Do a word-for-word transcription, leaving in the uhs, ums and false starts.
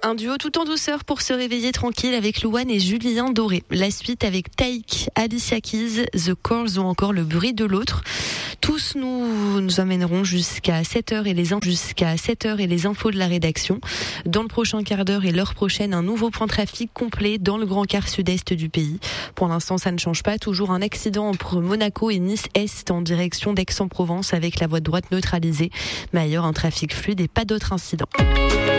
Un duo tout en douceur pour se réveiller tranquille avec Louane et Julien Doré. La suite avec Taïk, Alicia Keys, The Corrs ou encore Le Bruit de l'autre. Tous nous nous amèneront jusqu'à sept heures et les in- jusqu'à sept heures et les infos de la rédaction. Dans le prochain quart d'heure et l'heure prochaine, un nouveau point de trafic complet dans le grand quart sud-est du pays. Pour l'instant, ça ne change pas. Toujours un accident entre Monaco et Nice-Est en direction d'Aix-en-Provence avec la voie de droite neutralisée. Mais ailleurs, un trafic fluide et pas d'autres incidents.